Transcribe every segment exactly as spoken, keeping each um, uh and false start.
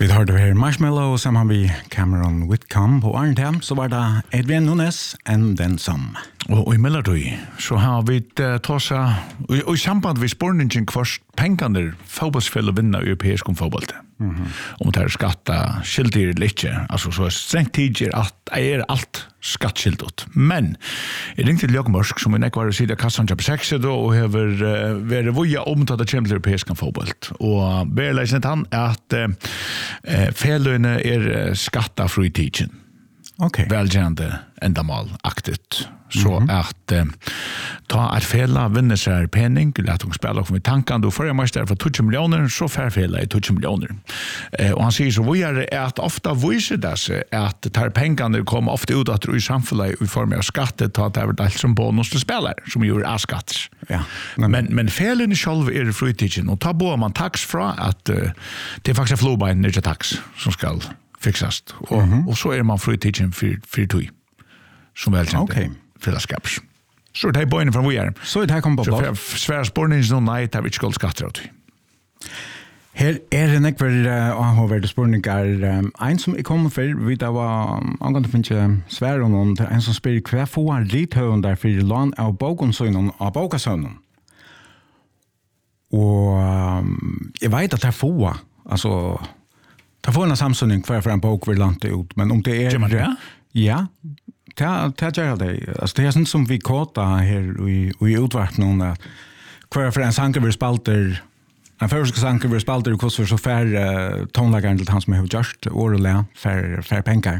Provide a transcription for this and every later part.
Vi hørte her Marshmallow sammen med Cameron Whitcomb på Arnhem, så var det Edvin Nunes and then some. Og, og i Mellertøy så har vi uh, tåsa, og, og i samband med spurningen hva pengene fotballsfell å vinne europeisk om fotball. Mm-hmm. Om det er skatta skildir eller ikke, altså så strengt tid er alt, er alt skattskildet. Men jeg ringte til Jørgen som er nekvar å si det kassan kjøper seks og hever uh, vært voja om til det kommer til europeisk om fotball. Og berleisnet han er at uh, feløyene er skatta fri tidsen. Okay. Velgjørende endamål aktivt. Så mm-hmm. at eh, ta et fela, vinner seg pening, lett hun spille med tankene, og forrige mest er for tjue millioner, så fer fela i tjue millioner. Eh, og han sier så, hvor er det at ofte viser det seg at tar pengene kommer ofte ut at i samfunnet i form av skatte, ta det er alt som bonus til spillere, som gjør avskatt. Ja. Men, men, men felene selv er flytidsen, og ta på man tax fra at uh, det er faktisk er flåbein, ikke tax, som skal fixast. Og, mm-hmm. og så er man flytidsen for, for tog, som vel kjente. Okay. Fellesskaps. Så er det bøyene fra hvor er. Så er det her kommet på plass. Så svære spørningen nå, nei, det er ikke godt skatter av det. Her er det nekvar avhåverde spørninger. En som er kommet for, vi da var angående finne svære noen, det er en som spør hva får rithøven der for land av bokonsøgnen av bokasøgnen. Og um, jeg vet at det er få, altså, det får en samsøgning hver for en bok vil lande ut, men om det er... Gjør man det? Ja, det gjør det. Altså, det er sånn som vi kåta her i, i utvart noen, at hver for en sanker vil spalter, en første sanker vil spalter, hvordan så færre uh, tonlageren til han som har gjort årelig, færre, færre penger.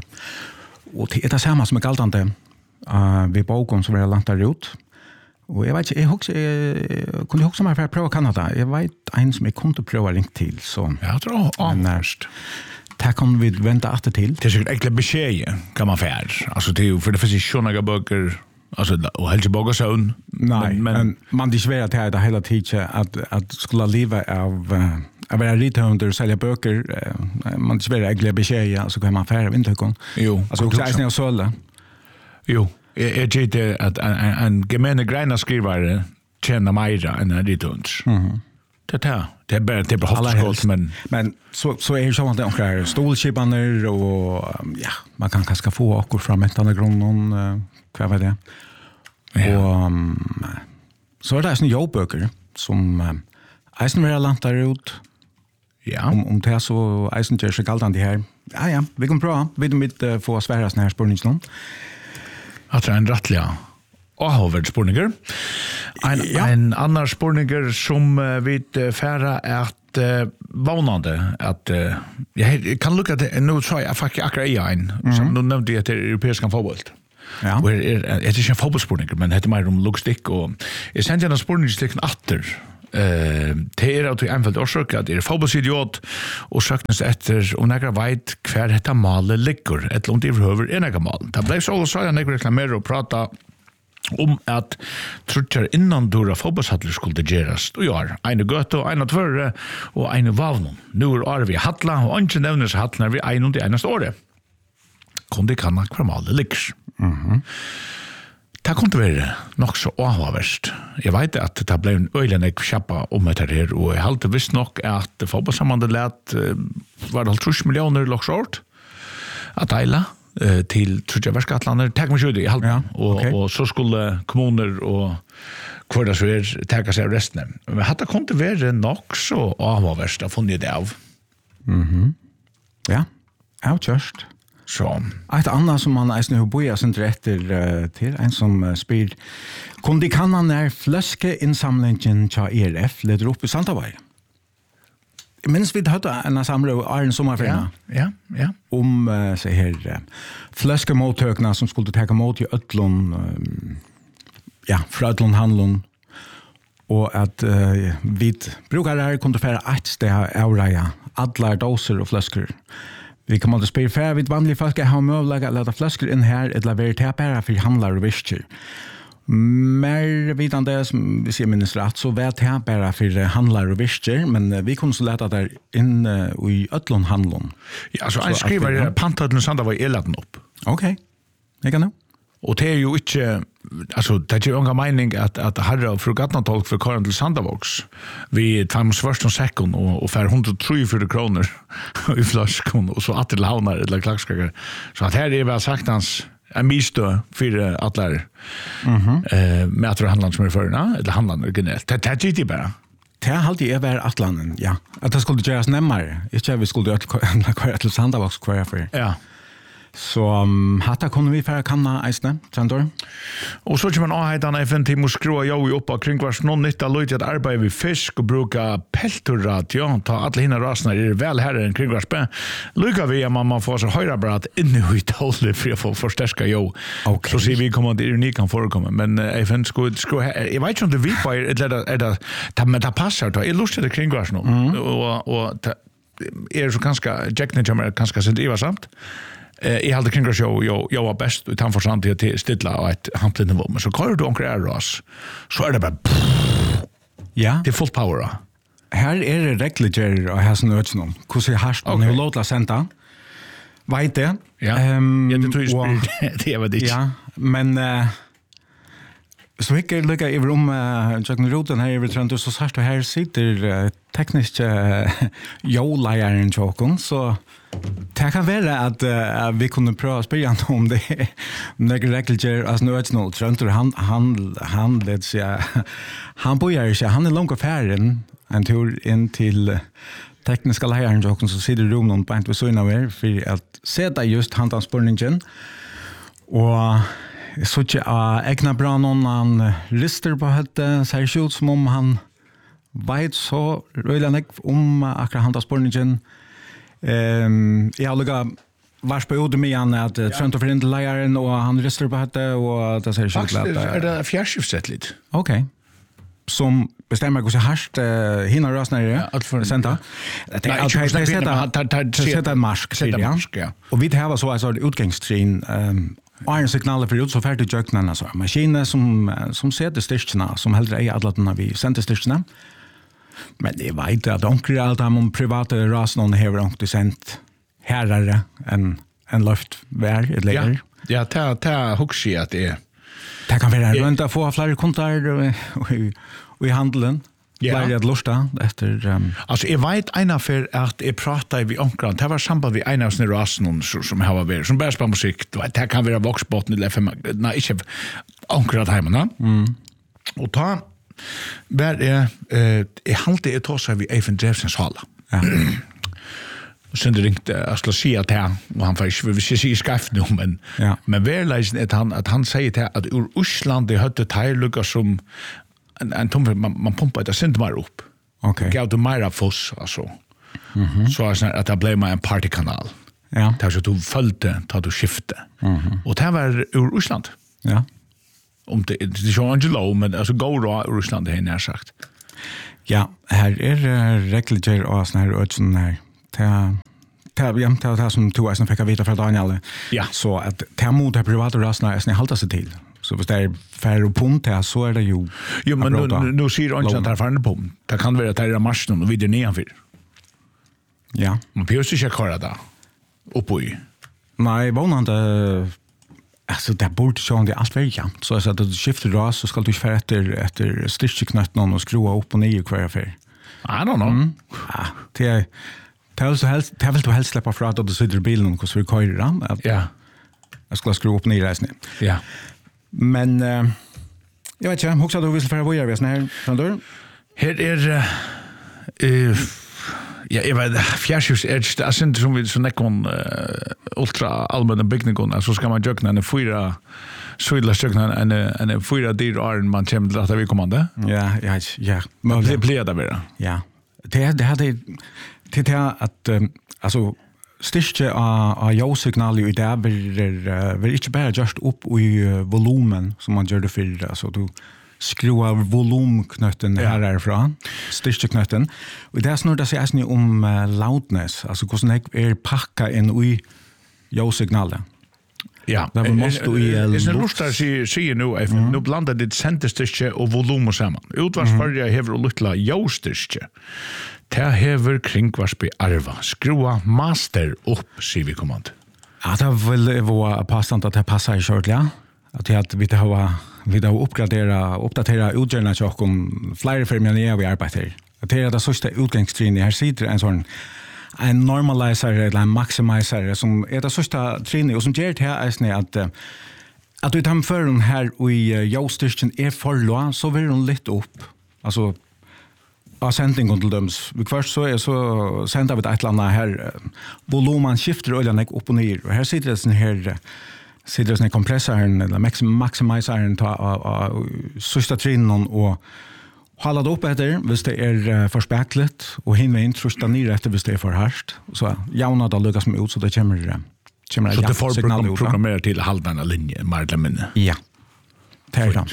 Og det er det samme som er galtende uh, ved boken som vi har landet ut. Og jeg vet ikke, jeg, husker, jeg, jeg kunne huske meg for å prøve Kanada. Jeg vet en som jeg kunne prøve å ringe til, så... Ja, jeg tror det nærmest. Det kan vi vente etter til. Det er sikkert egentlig beskjed, kan man fære. Altså, det er jo, for det finnes ikke sånne bøker, altså, og helst ikke bøker søvn. Nei, men, men, men man dessverre til det hele tiden, at, at skulle livet av... Uh, å være rithønder og selge bøker, uh, man dessverre egentlig beskjed, så kan man fære vindtøkken. Jo. Altså, også eisne og søle. Jo. Jeg, jeg tykker at en, en, en gemene greina skrivare tjener meira enn en rithønder. Mhm. Det är det är bara det är hoppskott men men så så är det så att det är stolskipaner och ja man kan kanske få akkur från ett annat grund vad var det ja. Och um, så är det såna jobböcker som um, eisen vill landa ut ja om om det så eisen gör sig kallt här ja ja vi kan prova vi med uh, få svära såna här spårningslån att det är en rättliga og hoved spurninger. En, ja. en annan spurninger som uh, vi uh, færa er at uh, vannande at uh, jeg kan lukka til, nå sa jeg faktisk akkurat i en, mm-hmm. som nå nevnte jeg at det er europeisk fotball. Ja. Og er, er, er ikke en fotballspurninger, men det er mer om logistikk, og jeg sendte en spurningsstikken atter. Uh, det er at vi enfalt årsøk at det er fotballsidiot og søknes etter om jeg vet hver dette malet ligger, eller om det overhøver er nekka mal. Det ble så, og så jeg nekker reklamere og prata om at trutjar innan dora fotballshallar skulle gerast og ja, eine gøte og eine tvørre og eine vavnum. Nu er året vi hattla og ikke nevnes hattlar vi ein og det eneste året. Kom det kan nok formale liks. Mhm. Det kunne være nok så avhåverst. Jeg vet at det ble en øylen jeg kjappa om etter her, og jeg halte visst nok at fotballsambandet let var det halvtrus millioner loksårt at deila Uh, til Trudja Verskatlander, takk med skjøyde i halvden, ja, okay. og, og så skulle kommuner og hver det så er takka seg av restene. Men hatt det kunne være nok så avhåverst å funnet det av. Mhm. Ja, avkjørst. Så. Et annet som man eisne har boja sin etter uh, til, en som uh, spyr, kunne de kanna nær fløskeinnsamlingen til E R F leder opp i Santavai? Jeg minns vi hadde en samle av Arne Sommerferna. Ja, ja, ja. Om uh, så her uh, fløskemottøkene som skulle ta mot i Øtlund, um, ja, fra Øtlund handlund, og at uh, vi brukar her kunne fære et sted av reia, alle doser og fløsker. Vi kan måtte spørre fære vidt vanlige folk har mulighet å lade fløsker inn her, eller være til bare for handler og virker. Mer vidande som vi ser minnes rett, så vet jeg bare for handler og virker, men vi kunne så lete der inn uh, i Øtlund handlund. Ja, altså en skriver, Pantøtlen Sanda var eladen opp. Ok, jeg kan nå. Och det är ju inte, alltså det är ju inga mening att, att herra och fru Gatnatolk för Karin till Sandavox vi tar först och sekund och, och för hundratrefyrtio kronor i flaskan och så att det launar eller klackskakar. Så att här är väl sagt hans en mistö för alla mm-hmm. eh, mätverhandlaren som är förna, eller handlaren generellt. Det är inte bara. Det har alltid är vär Atlanten, ja. Att det skulle göras närmare. Inte vi skulle göra till Sandavox kvar för. Ja. Så um, hatta kunne vi færa kanna eisne, Sandor. Og så kommer man avheitan F N Team og skrua jo i oppa kring hver noen nytta løyt at arbeid vi fisk og bruka peltorradio, ta alle hinna rasene er vel herre enn kring hver spe. Lykka vi at man får så høyra bra at inni i tålet for å få forsterska jo. Okay. Så sier vi kommer at ironi kan forekomme. Men uh, F N skulle skru her, jeg vet ikke om det vi på er, er det, er det, men det passer, jeg lustig det kring hver noen. Mm. Og, og ta, er så ganske, Jackne kommer ganske sent iva samt. Eh jag hade kring show jag jag var bäst ut han försant till stilla och ett handlinivå men så kör du onkel Eros så är det bara ja det är full power. Här är det regler och här som öts någon. Hur ser hast och hur låta sända. Vet det? Ja. Ehm ja, det tror jag det var det. Ja, men uh, så jag kan lucka över om uh, Jack Roten här över Trent så sagt du här sitter uh, tekniskt uh, jo-lejaren Jokon så det kan vara att uh, vi kunde pröva spela om det några regler alltså nu är det Trent han han han det så han börjar sig han är långt affären en tur in till tekniska lejaren Jokon så sitter rum någon på inte så inne för att sätta just handtanspårningen och så att jag ägnar bra någon han rister på det ser det ut som om han vet så röjligt om akkurat handtanspårningen ehm jag har vars på ord med han att Trent of Rind lejaren och han rister på det och det ser ut att är det fjärrskiftet lite. Okej. Som bestämmer hur så harst uh, hinna rösna det ja, senta. Det är att sätta en mask till ja. Och vi har så alltså utgångstrin ehm iron signaler för ut så färdigt jöknan alltså maskiner som som sätter styrkorna som helt är alla när vi sänder styrkorna. Men det vet att onkel allt om privata rasnon har onkel sent herrare än en luft vär ett läger. Ja, ta ta huxi att det det kan vara runt att få fler kontakter och och i handeln. Ja. Blir det lusta efter um... alltså jag vet ena för att jag pratar vi onkran det var samband vi ena såna rasen som har varit som bäst på musik det kan vara voxbotten eller för nej inte onkran hemma mm. och ta där är eh jag hade ett tag så vi Evan Jeffsons hall ja och sen det ringte jag skulle se att han och han fick vi ska se skaft nu men ja. Men verkligen att han att han säger till att ur Island det hade tilllucka som en en tom man, man pumpar det sent mer upp. Okej. Okay. Gav du mer foss alltså. Mhm. Så är det att det blev en partykanal. Ja. Det så du följde tar du skifte. Mhm. Och det var ur Island. Ja. Om det det är ju Angelo men alltså go ur Island det är när sagt. Ja, här är uh, regler och såna här och såna här. Ta ta vi ta ta som två som fick veta från Daniel. Ja. Så att ta mot det privata rasna är snä hålla sig till. Så hvis det er færre punkt her, så er det jo... Jo, men nu, nu sier han ikke at det er færre punkt. Det kan være at det er marsjen og videre nedanfyr. Ja. Man behøver ikke køre det oppå i. Nei, vånande... Altså, det burde sånn, det er alt veldig jævnt. Så at du skifter ras, så skal du ikke fære etter, etter styrkeknøtten og skrua opp og ned hver affær. I don't know. Mm. Ja, det er... Det er, helst, det er vel du helst slipper fra at du sitter i bilen og hvordan vi kører den. Ja. Jeg skal skru opp og ned reisende. Ja. Men uh, jag vet inte, hur ska du vilja för vad gör vi sån här från då? Här är eh ja, jag vet fjärrskifts är det är inte som vi så nekon uh, ultra allmänna byggnaden så ska man jökna en fyra sydla jökna en en en fyra dyr arn man kommer att vi kommande. Ja, ja, ja. Men det blir det bara. Ja. Det det hade till det att um, alltså styrke av, av ljøsignaler i det vil, vil ikke bare gjørt opp i volumen som man gjør det for. Altså, du skrur av volumknøtten ja. Her herfra, styrkeknøtten. Og det er snart det sier om uh, loudness, altså hvordan jeg er pakket inn i ljøsignalet. Ja, det var måste i luft. Det lustar sier nu, nu blandar det sendestyrke og volum sammen. Utvarsfarja mm. hever og luttla ljøstyrke. Det hever kringvarsby arva. Skrua master upp, sier vi kommand. Ja, det vil vara passant at det passar i kjørt, ja. att jag att vi det har vi det har uppgradera uppdatera utgörna och om flera firmor när vi arbetar. Att det är det sista utgångstrin här sitter en sån en normalizer eller en maximizer som är det sista trin och som ger det här är att att vi tar för den här i jordstyrken är för låg så vill den lite upp. Alltså av sändningen till döms. Först så är så sänder vi ett landa här volymen skiftar oljan upp och ner och här sitter det sån här sitter det sån här kompressorn eller maximizern ta sista trinnen och hålla det upp efter hvis det är för späckligt och hinna in trusta ner efter hvis det är för hårt så jauna då lukas med ut så det kommer kommer så det får programmera till halvdana linje mer eller mindre. Ja. Det är det.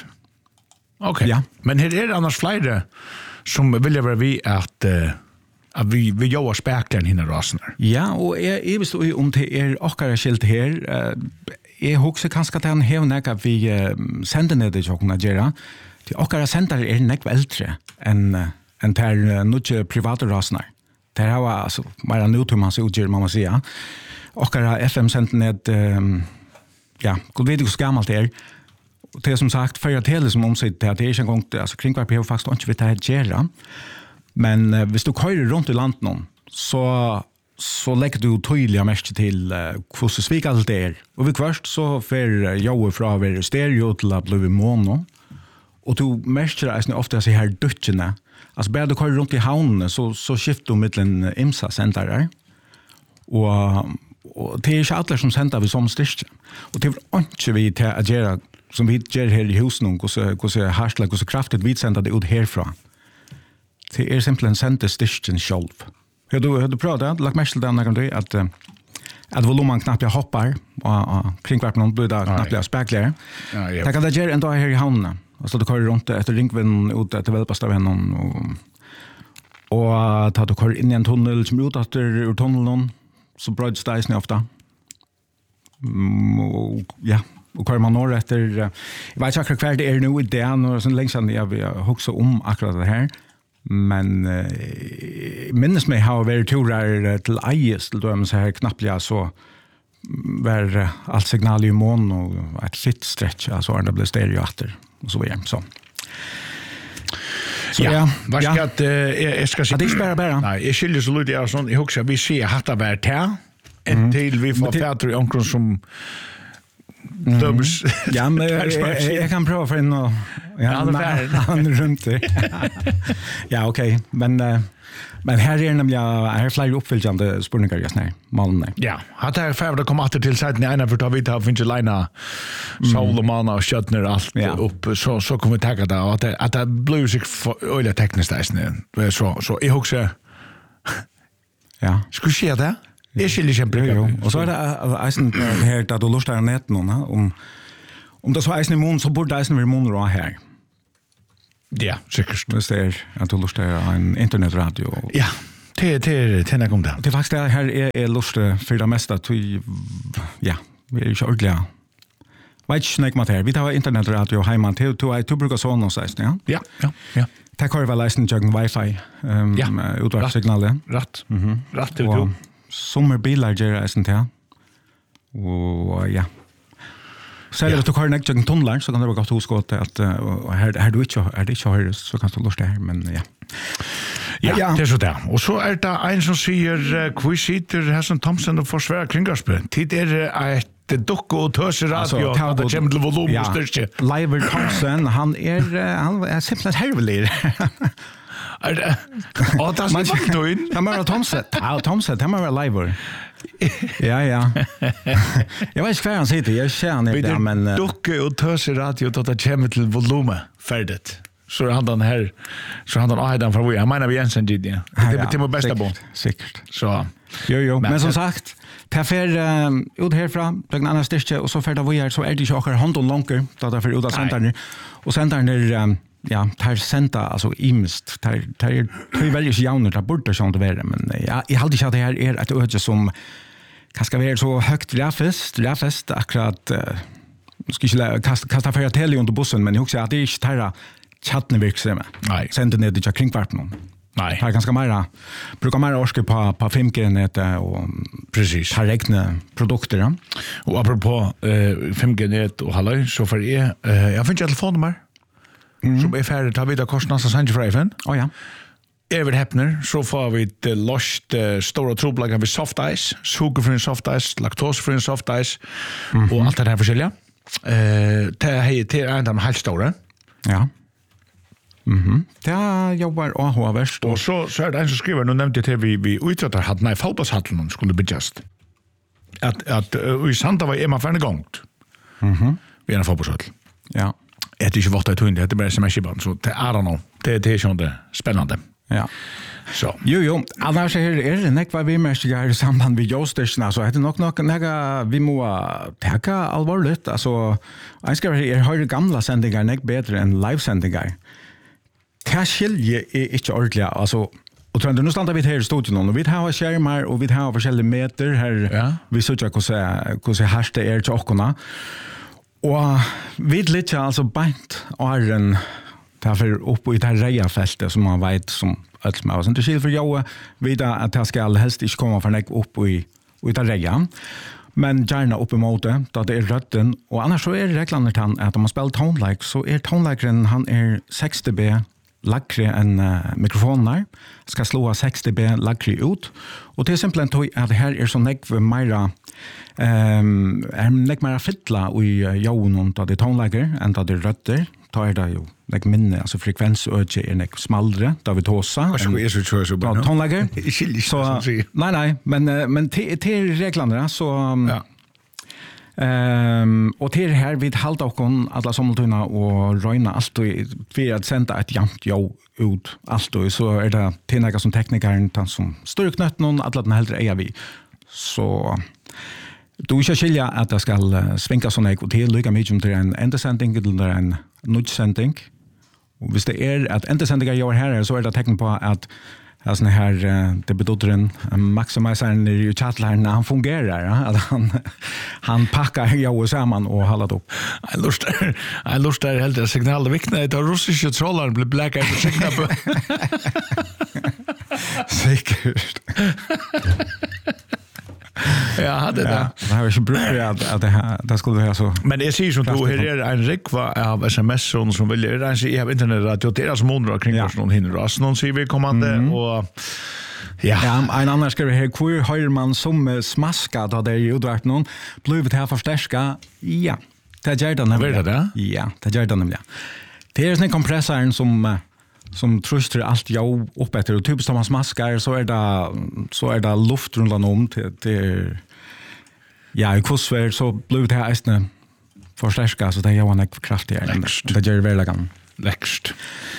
Okej. Ja. Men här är det annars flera som vill vara vi att uh, att vi vi gör späcklen hinna rasnar. Ja, och är är visst om det är akkurat skilt här är också kanske att han har näka vi uh, sänder ner det jag kunna göra. Det akkurat sänder är näka äldre än uh, än där uh, nuche privata rasnar. Det här var alltså bara nu till man så utgör man säga. Akkurat F M sänder ned um, ja, god vet du hur gammalt det är. Det är som sagt för att hela som omsitter att det är en gång alltså kringvarp har faktiskt inte vet att göra. Men uh, hvis du kör runt i landet någon så så lägger du tydliga mest till uh, hur så svik allt det är. Och vi först så för uh, jag från över stereo till att bli mono. Och du mest är ofta så här dutcherna. Alltså bara du kör runt i hamnen så så skiftar du mellan imsa centrar. Och och det är inte alla som sänder vi som styrke. Och det är inte vi till att göra som vi gör här i husen och så hur så harslag och så kraftigt vi sänder det ut härifrån. Det är simpelthen sända styrken själv. Har du har du pratat lagt mest till den när du att att volymen knappt jag hoppar och kring vart någon blir där knappt jag späcklar. Ja, ja. Det kan det göra ändå här i hamnen. Alltså du kör runt efter ringvinden ut till Välpastavännen och och tar du kör in i en tunnel som ut efter ur tunneln så bröts det snö ofta. Mm, och, ja, och kör man norr efter jag vet inte kvar det är nu i den och så länge sedan jag vill huxa om akkurat det här. Men eh, minns mig har varit turer till Ejes till dem så här knappt jag så var allt signal i mån och ett fitt stretch alltså det blev stereo åter och så igen så. Så ja, ja vad ska att jag ska se. Det är bara bara. Nej, jag skiljer så lite jag sån jag också vi ser hatta vart här en till vi får fäder i onkron som döms. Ja, men jag kan prova för en och ja, han runt det. Ja, okej, men men här är nämligen här flyger uppfyllande spurningar just nu. Malmö. Ja, har det färd att komma åter till sidan i ena för att vi tar finns lina Solomon och Skötner allt upp så så kommer vi ta det att att det blir sig öliga tekniskt där så så jag också ja. Ska se det. Jag skulle kämpa. Och så är det eisen här där du lustar nät någon om om det så eisen i mun så borde eisen vara mun då här. Ja, säkert. Det är att du lustar en internetradio. Ja, det det det kom där. Det faktiskt det här är är lust för det mesta att ja, vi är ju ordliga. Vad snack mat här. Vi tar internetradio hemma till till till brukar så någon sägs ja. Ja, ja, ja. Tack har vi läst en wifi ehm utvarpssignaler. Rätt. Mhm. Rätt det du. Sommarbilar gör det sånt här. Och ja. Så är det att du har näkt en tunnlar så kan det vara gott hos att att här här du inte är det inte hörs så kan du lust det men ja. Ja, ja, det är så där. Och så är det en som säger quiz sitter här som Thomson och försvär kringarspe. Tid är ett dock och törs radio att det kommer till volym och styrke. Liver Thomson, han är han är simpelt härvelig. Och det är så då in. Han var Thomson. Ja, Thomson, han var live. Ja, ja. Jag vet inte vad han säger, jag känner det, men dock och törs radio att det kommer till volym färdigt. Så han den här så han den Aidan för vi jag menar vi Jensen did det. Det blir det bästa bo. Säkert. Så jo jo, men, men som sagt, ta för uh, ut härifrån, på en annan styrke och så för det vi är så är det ju också hand och långt då där för ut av centern. Och centern är um, ja, tar senta alltså imst tar tar är väldigt jauner där borde så inte vara men ja, jag hade inte att det här är ett öde som kanske vara så högt räfest, räfest akkurat uh, ska inte kasta kasta för tele under bussen men jag också att det är inte chatten virksomhet. Nej. Sända ner det jag kringvart någon. Nej. Det är ganska mer, brukar mer orska på, på fem G-nätet och precis. ta räkna produkter. Ja. Och apropå uh, fem G-nät och halloj, så för jag, uh, jag finns ett telefonnummer mm. som är färdigt, tar vi där kostnads och sänds för F N. Oh, ja. Över häpner så får vi ett lost uh, stora troblagar vid soft ice, sugerfri soft ice, laktosfri soft ice mm-hmm. och allt det här förskilja. Uh, det är det är en av de helt stora. Ja. Mhm. Det jobbar och har värst. Och så så är det en som skriver, nu nämnde jag till vi vi uträttar hade nej fotbollshallen skulle byggas. Att att uh, i Santa var Emma för en gång. Mhm. Vi är en fotbollshall. Ja. Det är inte vart det tungt, det är bara sms-band så det I don't know. Det det är ju inte spännande. Ja. Så. Jo jo, annars är det är det nek vad vi mest gör I samband med Jostersen så heter nog nog några vi må täcka allvarligt alltså jag ska är höra gamla sändningar nek bättre än live-sändningar. Kashilje är inte ordentligt alltså och tror nu stannar vi här I studion och vi har skärmar och vi har olika meter här ja. Vi så jag hur hur härst det är till ockorna. Och vi lite alltså bant åren därför upp I det här rejafältet som man vet som allt med oss inte skil för jag vet att det ska helst inte komma för näck upp I I det reja. Men gärna upp emot det, då det är rötten. Och annars så är det reglerna till att om man spelar tonelike så är tonelakeren han är sex decibel lackre än uh, mikrofoner. Ska slå sex decibel lackre ut. Och det är simpelthen tog att det här är så näck för mera um, är näck mera fytla I uh, jonen då det är tonelaker än då det är rötter. Då är det ju näck minne, alltså frekvensöke är näck smallre då vi tåsa. Och så är så tror jag så bara. Tonelaker. Så nej nej, men uh, men till till reglerna så um, ja. Ehm och till här vid halta och kon alla sommartuna och röna allt och för att sända ett jämnt jo ut allt och så är det tillnäga som teknikern tant som står knött någon alla den helt är vi så du ska skilja att det ska svänga såna och till lika mycket till en endesändning eller en nudge-sändning och hvis det är att endesändningar gör här så är det tecken på att alltså här det betyder en maximizern I chattlaren han fungerar ja? Att han han packar jag samman och håller upp. Jag lustar jag lustar helt det signal vikna det russiska trollar blir blacka på signal på. Säkert. Ja, hade det. Ja, det har ju brukat att att det här det skulle vara så. Men det ser som du här är en rikva av sms som vill göra så I har internetradio det är som månader kring oss någon hinner oss någon ser vi kommande mm. och ja. Ja, en annan skriver här hur hör man som smaska då det är ju udvart någon blev det här förstärka. Ja. Det gör det nämligen. Det? Ja, det gör det nämligen. Det är en kompressorn som som tröstar allt jag upp efter och typ som man smaskar så är det så är det luft runt om till, till ja I kursvär så blev det här ästna förstärka så det är ju en kraftigare det gör det väl växt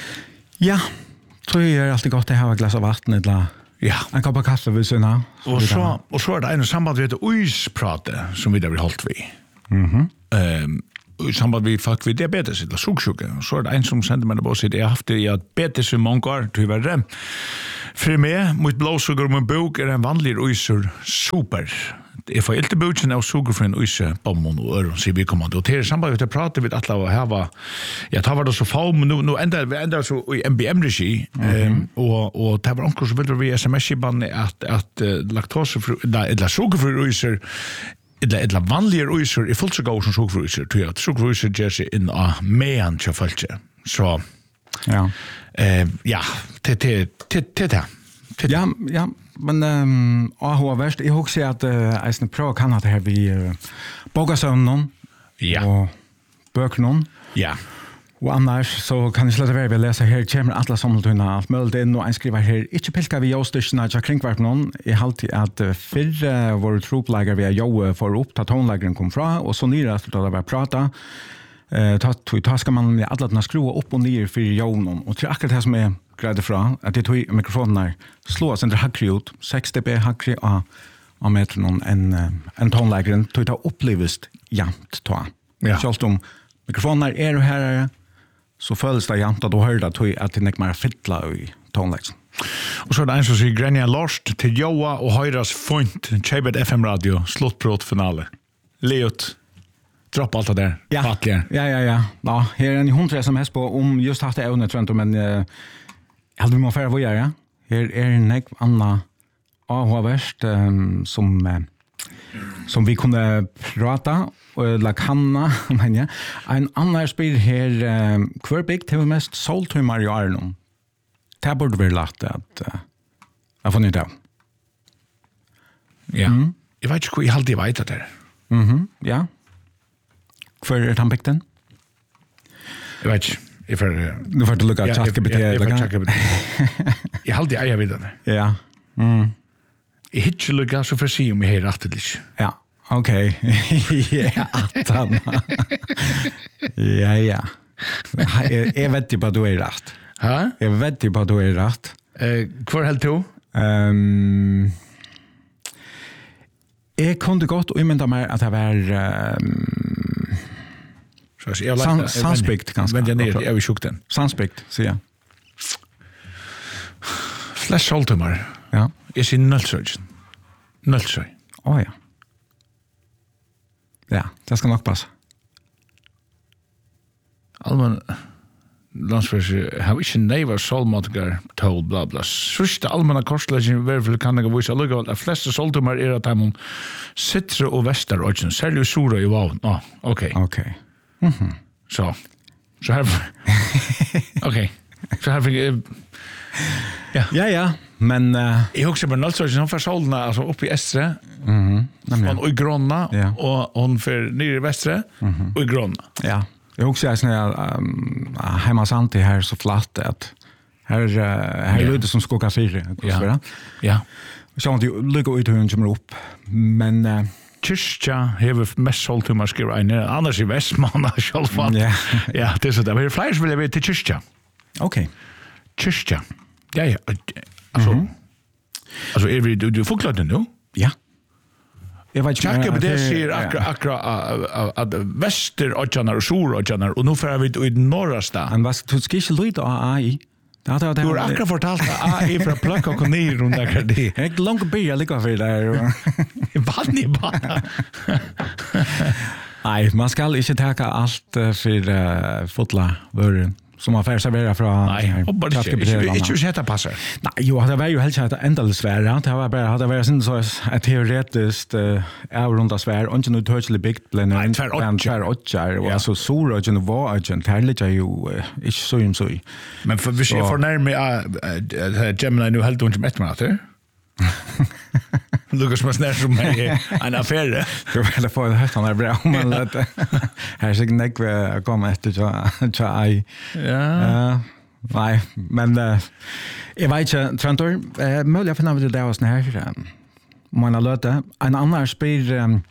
ja så är det alltid gott att ha ett glas av vatten eller ja en kopp kaffe vid sina och så och så är det en samband med uisprate som vi där vill hållt vi mhm ehm I samband med folk med diabetes eller sugsjuka. Så är det en som sender meg på sitt. Jeg har haft diabetes I många år, tyvärr. För mig, mot blodsugar och min bok är en vanlig uiser super. Jeg får inte buksen av sugar för en uise bommon och öron, sier vi kommande. Og til samband med at jeg prater med alla og hava, ja, det var det så få, men nu, nu enda vi enda så I M B M-regi, mm-hmm. um, og, og det var onker så vil vi sms-kiban at, at uh, laktosefru, eller sugarfri uiser, Eller eller vanliga uiser I fullt så gå som sugerfruiser tror jag. Sugerfruiser ger sig in a mean till följe. Så ja. Eh ja, det det det det. Ja, ja, men ehm ah hur värst jag också att eh pro kan ha det här vi bogasömnon. Ja. Och böknon. Ja. Och annars så kan jag släta vara att läsa här kommer alla samtalena allt möjligt in och en skriver här inte pilka vi Jostersen att jag kringvart någon I halvtid att för vår troplager vi jo för upp ta tonlagren kom fra och så nere att det var prata eh ta ta ska man med alla den skruva upp och ner för jonen och till akkurat det som är grädde fra att det tog mikrofonen slår sen det hackre ut sex decibel hackre a a metronom en en tonlagren tog ta upplevst jämt ta. Ja. Så om mikrofonen är och här är så följs det jämt att då hör det att det är mer fytla I tonlägsen. Och så är det en som säger Grania Lorst till Joa och Höjras Font, Tjejbet F M-radio, Slottbrott finale. Leot, dropp allt det där. Ja, ja, ja, ja. Ja, här är en hundra sms på om just haft det ävnet, tror jag inte, men eh, jag hade vi må färra vad göra, ja? Her er nek anna avhåverst um, som, uh, som vi kunne prata eller kanna, men ja. En annan spyr her, um, hver bygd til mest soltøymar i Arnon? Det burde være lagt at uh, jeg får nytt av. Ja, mm. jeg vet ikke hvor jeg alltid vet det der. Mhm, ja. Hver er tannbygden? Jeg vet ikke. Jeg får... Du får lukka ja, ChatGPT. Jeg, jeg, jeg får ChatGPT. Jeg alltid eier videre. Ja. Mm. Jeg hittar ikke lukka så for å si om jeg har rett eller ikke. Ja, ok. Ja, attan. Ja, ja. Jeg, jeg vet ikke på at du er rett. Hæ? Jeg vet ikke på at du er rett. Uh, hvor helt to? Um, jeg kunne godt umynda meg at det var... Um, Så jag har Sans, Sandsbygd, ganske. Men den er, jeg vil sjukt den. Sandsbygd, sier jeg. Flest soltummer. Ja. Jeg sier Nølsøy. Nølsøy. Å oh, ja. Ja, det skal nok passe. Allman landsførsel har ikke neiva solmåtiker tål, bla bla. Sørste allmänna korsleggen verfel kan jeg vise allukka at fleste soltummer er at de Sittre og Vester, og særlig Sora i Vavn. Ah, ok. Ok. Mhm. Så. Så här okej. Så här fick jag ja. Ja, ja. Men uh, jag också på Nolsøy som för solna alltså uppe i Estre. Mhm. Mm och i Gronna ja. och hon för nere i Västre mm-hmm. och i Gronna. Ja. Jag också är sån här um, hemma sant det här så flatt att här uh, här ja. Lite som skokar fyra. Ja. Ja. Så att du ligger ut hur den kommer upp. Men uh, Kyrkja hever mest soltummer skriver en annars i Vestmanna självfall. Ja. Ja, det är så där. Men fler vill jag veta till Kyrkja. Okej. Okay. Kyrkja. Ja, ja. Alltså, mm-hmm. alltså är vi, du, du får klart det nu? Ja. Jag vet inte. Tjacka på det säger akra, akra att väster och och sur och och nu får vi i norra stan. Men vad du ska inte lyda A I. Du har akkurat fortalt A I för att plocka och ner runt där det. Jag är långt börja lika för där. Vad ni bara. Nej, man ska inte ta allt för uh, fotla vörren som man får servera från. Nej, och bara inte inte sätta passar. Nej, jo, det var ju helt klart ändå svärt. Det var bara hade varit sån så ett teoretiskt uh, avrunda svär och inte nu totally big blend and tvär åttar och alltså så och inte var agent här lite ju inte så im så. Men för vi ser för närmare Gemini nu helt inte mätt med det. Lucas måste nästan som en affär. Jag vill få det här såna bra men det här så näck vi kommer efter så så aj. Ja. Nej, men jag vet inte Trantor möjligen finna vi det där oss här. Man har låtit en annan spel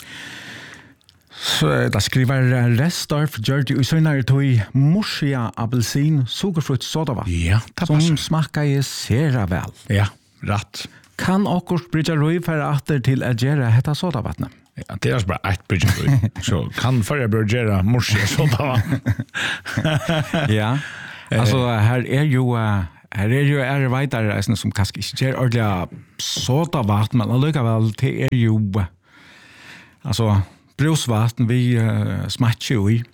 så där skriver Restorff George Usunar tog Mosia apelsin sockerfrukt soda. Ja, det passar. Som smakar ju sera väl. Ja, rätt. Kan okkur bridja roi för atter till att göra hetta sodavattnet? Ja, det är bara ett bridja roi. Så kan förra börja göra morsiga sodavattnet. Ja, alltså här är ju här är ju är vidare som kanske inte är ordentliga sodavatten, men allikevel det är ju alltså brusvatten vi uh, smatcher i.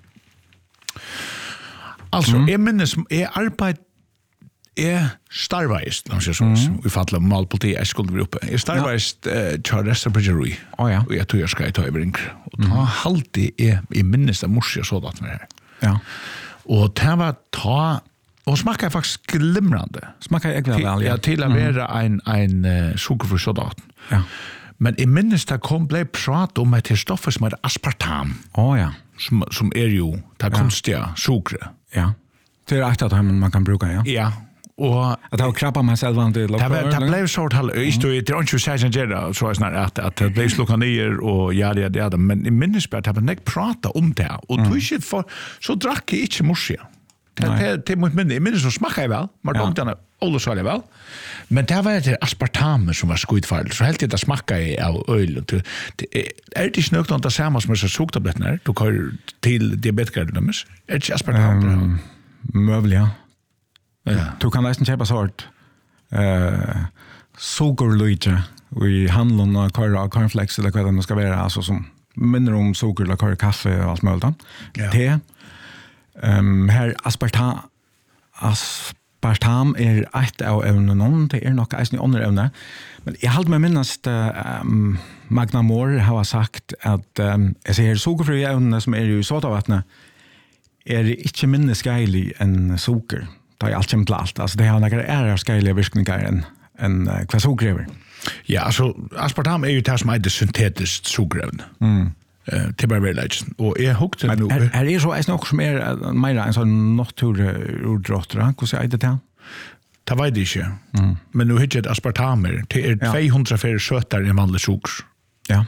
Alltså, mm. jag minns, jag arbetar Jeg starveist, la oss si sånn, vi fattler malpoliti, jeg skulle bli oppe. Jeg starveist til Restaurant Å ja. Og jeg tog jeg skal jeg ta i Brinkr. Og da halte jeg i minnes det morsiga sådant med her. Ja. Og det var ta, og smakka jeg faktisk glimrande. Smakka jeg vel, ja. Ja, til å være en, en uh, sukkerfri sådant. Ja. Men i minnes det kom ble prat om et stoffer som er aspartam. Å ja. Som, som er jo det kunstige sukkeret. Ja. Det er et av dem man kan bruka, ja. Ja. Och att ha krabba mig själv an det lokala. Det det blev så att hålla just det är inte så att jag så är snart att att det blev slå ner och ja det det men i minnesbart har man inte prata om det och du inte för så drack jag inte morsia. Det det mot minne minnes så smakar väl men de den alla så väl. Men det var det aspartam som var skitfall så helt det smakar i av öl och det är det snökt att samma som så suktablettar du kör till diabetiker dömes. Är det aspartam? Möjligen. Ja. Du kan nästan köpa sort eh sockerlöjte i handeln och köra cornflakes eller vad det ska vara alltså som minner om socker eller köra kaffe och allt möjligt. Ja. Te. Ehm här aspartam aspartam er ett av evnen, det er nok eisen i andre evne. Men jeg halte meg minnast um, Magna Moore har sagt at um, jeg sier sukkerfri evnene som er i sodavattnet er ikke minne skeilig enn sukker. Det er alt kommer til alt. Altså, det har noen ære skeilige virkninger enn en, uh, hva sukker er. Ja, altså, aspartam er jo det som er det syntetisk sukkerevne. Mm. Uh, til bare verleggen. Og jeg hukte Men nå... er, er det så eisen også som er uh, mer en sånn naturordrotter? Hvordan er det det? Det vet jeg ikke. Mm. Men nu hittar jeg aspartamer. Det er ja. tvåhundra färre sötare än vanlig sukker. Ja.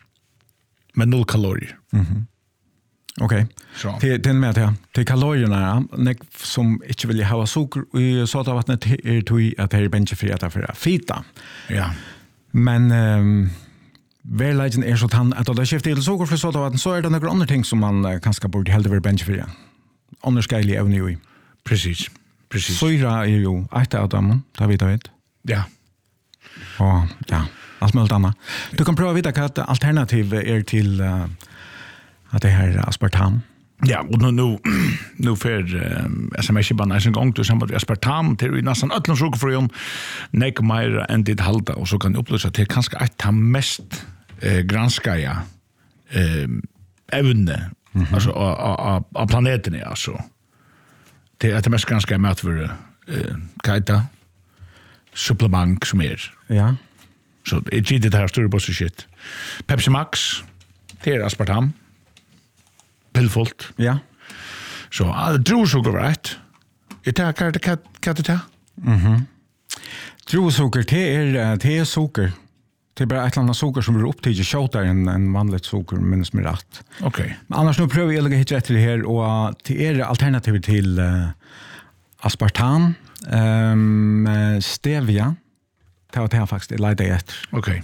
Men noll kalorier. Mhm. Okej. Okay. Till till med det. Till kalorierna, nek som inte vill ha socker i sodavattnet är tog att det är benchfriat för fita. Ja. Men ehm verkligen är så att att det skiftar till socker för sodavatten så är det några andra ting som man uh, kanske borde helt över benchfria. Annars ska jag även ju. Precis. Precis. Syra är ju ett av dem, det vet jag vet. Ja. Och ja, allt möjligt annat. Du kan pröva vita att alternativ är till uh, att det här aspartam. Ja, och nu nu nu för uh, S M S bara en gång till samband med aspartam till nästan alla sockerfrön nek mer än det halta och så kan du upplösa till kanske ett av mest eh, granska ja eh evne mm-hmm. alltså av planeten är alltså. Det är det mest ganska mat för eh kaita supplement som är. Ja. Så det är det här stora boss shit. Pepsi Max, det är aspartam. Pillfullt. Ja. Så all druvsukker var ett. Jag tar det kat kat det. Mhm. Druvsukker det är det är socker. Det är bara ett annat socker som blir upptaget shotare än en vanligt socker minns mig rätt. Okej. Okay. Men annars nu prövar jag att hitta rätt det här och det är alternativ till uh, aspartam, um, stevia. Det var det här faktiskt det lite efter. Okej.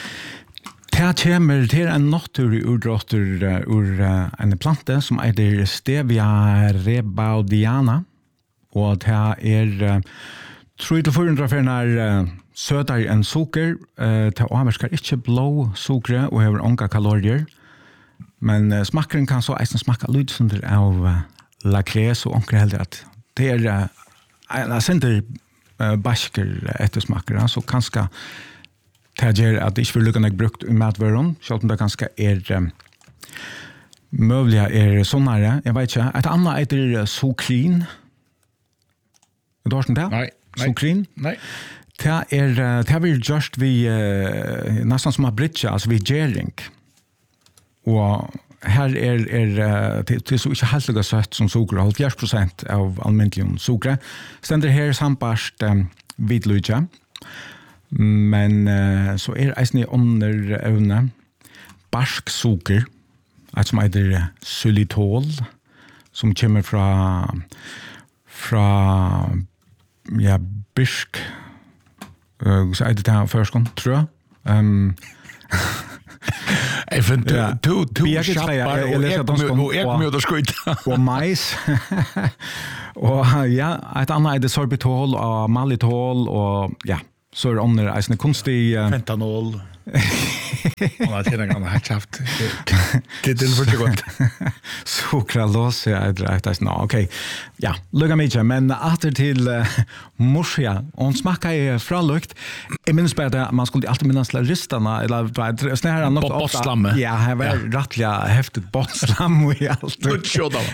Det kommer till en naturlig udrotter ur uh, en planta som heter stevia rebaudiana och det är uh, tre till fyrahundra för när uh, sötare än socker. Uh, det avverkar inte blå socker och har onka kalorier. Men uh, smakaren kan så eisen smaka lydsunder av uh, lakres och onka heller att det är uh, en center uh, basker ettersmakare så kanske det gör att det inte vill lyckas brukt i matvöron. Så att det kanske är um, möjliga är sånare. Jag vet inte. Ett annat heter sokrin. Du har det? Nej. Sokrin? Nej. Det är det har vi just vi uh, nästan som en bridge, alltså vi gering. Och här är är det är så inte helt lika sött som socker, halvfjerds procent av allmänligen socker. Ständer här sampast um, vitlöja. Men uh, så är det en under evne barsk socker, ett som heter xylitol, som kommer fra fra ja, birsk uh, så heter det här förskon, tror jag. Um, Jag vet inte, du, du chappar och jag med att skjuta. Och majs. Och ja, ett annat är det sorbitol och malitol och ja, så är det under en konstig... Uh, Fentanol. Och att hela gången har haft. Det är för det gott. Sukralos, ja, det är no, okej. Ja, lugga mig men åter till uh, morsia. Och smakar är fralukt. Jag minns bara att man skulle alltid minnas ristarna eller snära något bottslam. Ja, det var rättliga häftigt bottslam och allt. Good show då.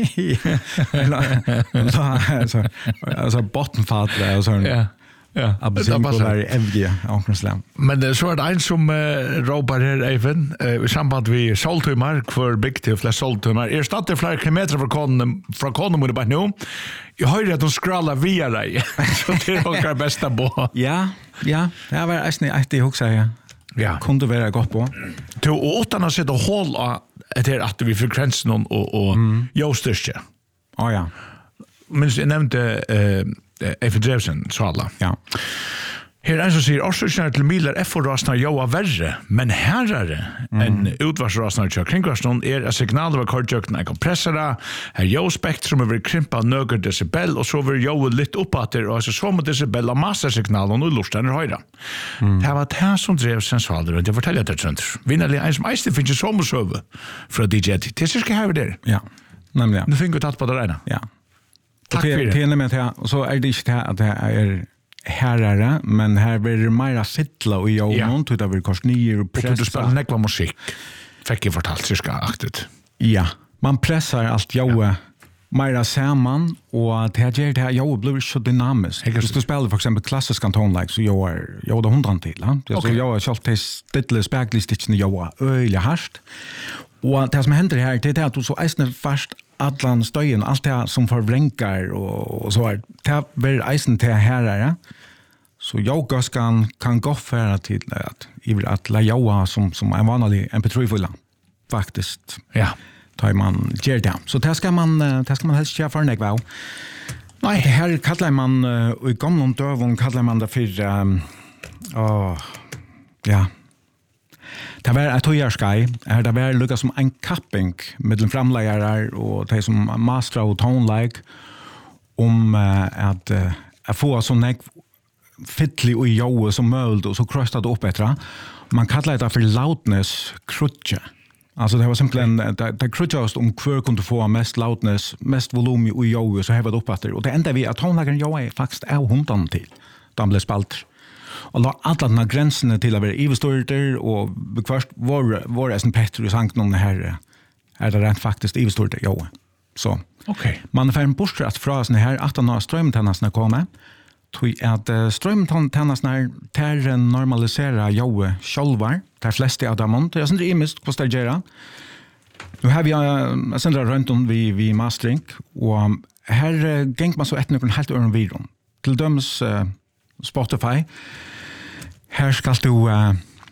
Alltså alltså bottenfat och så. Ja. Ja, apelsinkolar är evige omkring. Men så är det en som uh, råpar här även uh, i samband med soltumar för big till flest soltumar. Är stadigt flera kilometer från konen från konen mot bara nu. Jag hör att de scrollar via dig. Så det är också bästa på. Ja, ja. Det var nästan ett i huxa ja. Ja. Kunde vara gott på. Till åtta när sitter hål att att vi frekvensen och och mm. jostyrke. Ja ja. Men jag nämnde eh F. Drevsen, så alla. Ja. Her er så sier årsøkene til miler F O-rasene joa verre, men herrere mm. enn utvarsrasene til kringkvarsen er at signaler av kordjøkene er kompressere, her jo-spektrum er krympa nøger decibel, og så vil jo litt oppater, og så så med decibel av mastersignalen og lorten er høyre. Mm. Det var det som drev sensualer, og det forteller jeg til trønt. Vinnerlig en som eiste finnes ikke sommersøve fra D J. Det er cirka her vi der. Ja, nemlig ja. Nu finner vi tatt på det regnet. Ja. Tack för det. Till med det, och så är det inte att det är herrare, men här blir det mer fittla och jag Ja. någon till det blir kost nio och Och du pressa. spelar nekva musik. Fick jag fortalt cirka aktigt. Ja, man pressar allt jag mer samman och det gör det här jag blir så dynamiskt. Jag Hvis du spelar för exempel klassiska tonläge så jag är jag det hundra till, ja. Så Okej. jag har själv till stilla speglistitchen jag öliga harst. Och det som händer här det är att du så eisne fast allan stöjen, allt det som förvränkar och, och så här. Det blir eisen till herrare. Så jag kan, kan gå för till att jag vill att la jag som, som en vanlig M P tre-fila. Faktiskt. Ja. Tar man ger det. Så det ska man, det ska man helst göra för en väl. Nej, det här kallar man, och i gamla dövon kallar man det för, um, oh, ja, det var ett höjarskai, här det var lyckas som en kapping med framläggare och de som master och tonelike om uh, att, uh, att få sån här fittlig och joe som möjligt och så kröstat upp bättre. Man kallar det för loudness krutche. Alltså det var simpelthen, det, det krutchast om hver kunde få mest loudness, mest volym i joe så hävade upp efter. Och det enda vi att tonläggaren joe är faktiskt av hundan till. De blev spalter. Och la alla de här gränserna till att vara ivestorter och först var, var det som Petter och sank någon här är det rent faktiskt ivestorter joe. Så. Okej. Man får en bortsträtt från såna här att han har strömtennasna kommer. Tui at uh, strømtennasnar ter normalisera joe sjálvar, ter fleste av dem, det er sånn imist hva det gjør. Nu har vi uh, sendra rundt om vi, vi mastering, og her uh, geng man så etter noen helt øren virum. Til dømes uh, Spotify, her skal du uh,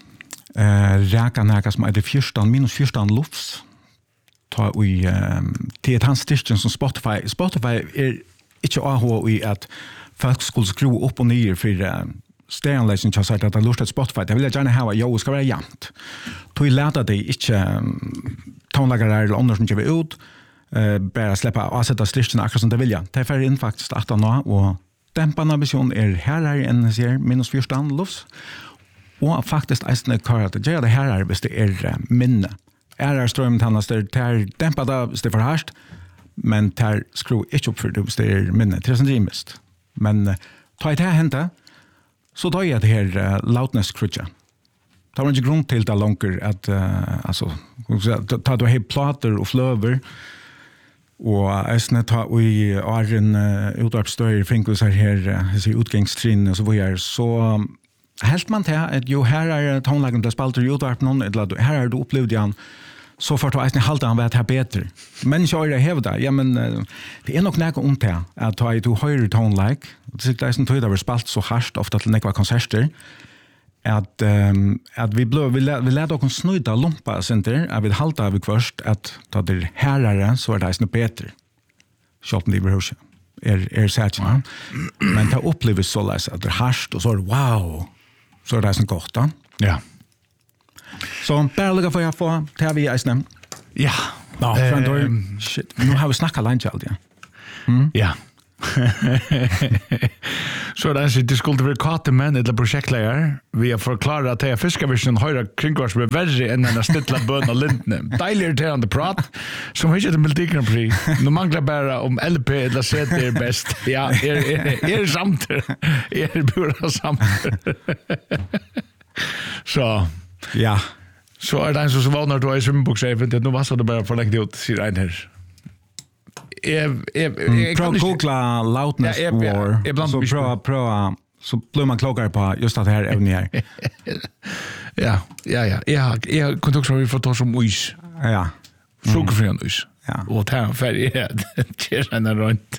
uh, reka næga som er det fjorton, minus fjorton lufts, ta i uh, til et hans styrken som Spotify. Spotify er ikke A H i at folk skulle skru upp och ner för uh, stereoanläggning så att det lustat Spotify. Det vill jag gärna ha jag ska vara jämnt. Då lärde det inte um, tonläggare eller andra som ger ut uh, bara släppa och sätta styrken akkurat som det vill jag. Det är för in faktiskt arton och dämparna vision är här är en ser minus fjorton lufts och faktiskt ästna kör att det gör det här är bäst det är uh, minne. Är det strömtannas där där dämpade det för harst men där skru inte upp för det är minne. Det är sånt rimligt. Men uh, ta i det här hända så tar jag det här uh, loudness krutcha. Det var inte grund till det långt att uh, alltså, ta du helt plater och flöver och ästna ta i åren uh, utvarpstöjer finkus här här uh, utgångstrin och så vidare så um, helt man till att jo här är tonlagen där spalter utvarp någon eller här är du upplevd igen så för att jag halta han vet här bättre. Men så är det hävda. Ja men det är nog näka ont här att ta ett högre tonlike. Det är liksom tror det spalt så harst ofta till några konserter att um, att vi blå vi lä, vi lärde oss snöda lumpa center att vi halta vi först att ta det härare så är det snö bättre. Shot det blir är är säkert. Men ta upplever så läs att det harst och så är det wow. Så är det så gott då. Ja. Så bara lukka for jeg få til vi eisne. Ja. Ja, Eh, um, shit. Nu har vi snakket lunch alt, ja. Mm? Ja. Så det är det skulle vara kate men eller projektledare. Vi har förklarat att det är fiskavision höra kringvars som är värre än en stilla bön och lintne. Deilig till the prat som inte det Melodic Prix. Nu manglar bara om L P eller C D är bäst. Ja, är är är samt. Är bura samt. Så Ja. så är det en så vanligt då i swimmingbooksäven det nu var det bara för länge ut sig rein här. Jag jag Prøv googla loudness Ja, jeg- war. jeg- jeg blant Så mis- prøv, prøv, så blir man klokere på just det her evne her. Ja, ja, ja. Jag jag kunde också vi får ta som is. Ja. Sukkerfri is. Ja. Och ta en färg ja. Tjäna runt.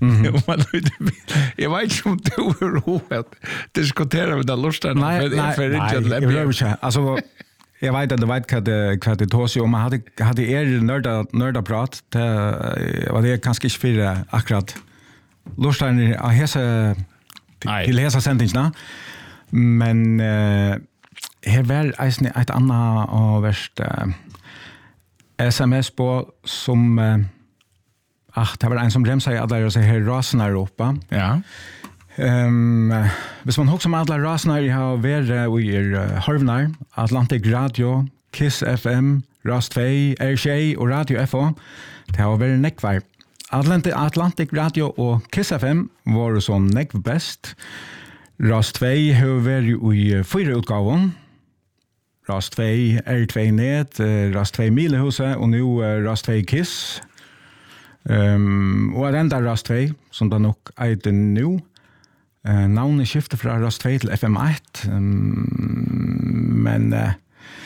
Jag vet inte om du är roligt. Diskutera med den lusten. Nej, nej, nej, jag behöver inte. Alltså, jag vet att du vet vad det, vad det tar sig om. Man hade, hade er nörda, nörda prat. Det var det kanske inte för akkurat lusten av hese Nej. till hesa sentingarna. Men uh, här var eisen ett annat och värst uh, S M S på som uh, ach, det var en som remsade alla och säger här rasen här uppe. Ja. Ehm um, hvis man husker om alla raserna i har vært i er Harvnar, Atlantic Radio, Kiss F M, Ras två, R J och Radio F O. Det har vært nekvar Atlantic, Atlantic Radio og Kiss F M var som nekv best. Rast två har vært i fyra utgaven. Rast två, R två Net, Rast två Milehuset, og nu Rast två Kiss. Um, og enda Rast två, som det nok eiter nu. Uh, navnet skifter fra Rast två til F M ett. Um, men... Uh,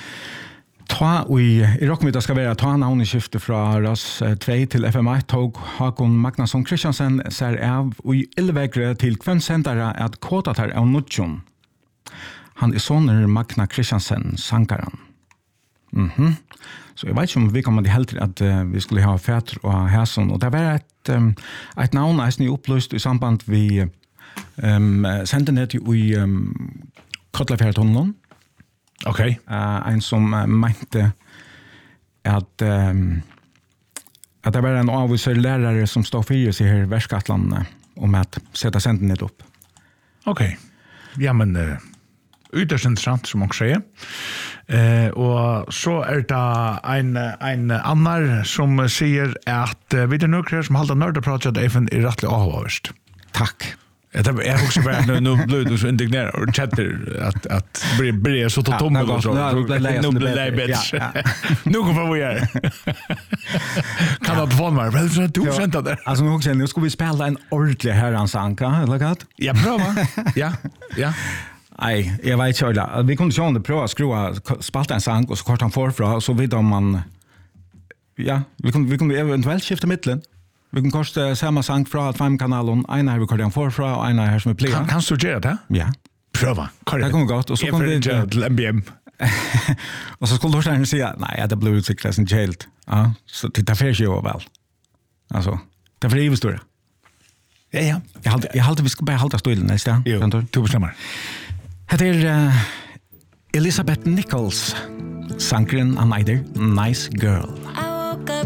Ta i rockmiddag ska vara ta navnet skifte fra Rast två till F M ett tog Hakon Magnusson Christiansen ser av og i elvegre til kvendsendere at kåtat her av Nudjon. Han er soner Magna Christiansen, sankaren. Mhm. Så jeg vet ikke om vi kommer til helt til at uh, vi skulle ha Fætter og Hæson, og det var et, um, et navn er snitt opplyst i samband vi um, sendte ned i um, Kotlafjærtunnelen. Okay. Uh, en som uh, mente at, um, at det var en avviser lärare som stod fyrir sig her i Verskatland uh, om at sätta sendenet upp. Okej. Okay. Ja, men uh, ytterst intressant som man säger. Uh, og så er det en, en annar som säger att uh, vi er nøkker som halda nördaprojekt even er rettelig avhåverst. Takk. Jag är också bara nu nu blir du så indignerad och chatter att att bli bli så tot tom och så. Nu blir det bättre. Nu kommer vi göra. Kan du få mig? Väl så du sent där. Alltså nu också nu ska vi spela en ordentlig herransanka, eller vad? Ja, prova. Ja. Ja. Nej, jag vet inte det. Vi kunde sjå om det prova skruva spalta en sang och så kort han får fra så vid om man ja, vi kunde vi kunde eventuellt skifta mitten. Vi kan kosta samma sang fra Fem-kanalen. En här vi kan få fra och en här som är play. Kan, kan du göra det? Ja. Pröva. Det kommer gott. Och så kommer vi till M B M. Och så skulle du sen säga, nej, det blir utsiktas en helt. Ja, så det tar färg ju väl. Alltså, det är för stora. Ja, ja. Jag hade jag hade vi ska bara hålla stilen nästa. Jo, du bestämmer. Det är uh, Elizabeth Nichols. Sankren and either Nice Girl.